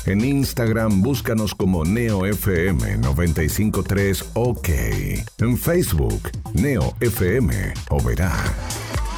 En Instagram, búscanos como NeoFM 953 OK. En Facebook, NeoFM Oberá.